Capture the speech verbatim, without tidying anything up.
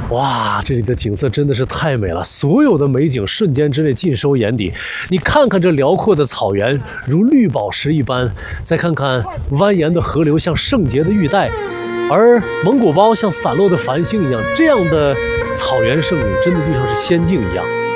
哇，这里的景色真的是太美了，所有的美景瞬间之内尽收眼底。你看看这辽阔的草原，如绿宝石一般；再看看蜿蜒的河流，像圣洁的玉带，而蒙古包像散落的繁星一样。这样的草原圣女，真的就像是仙境一样。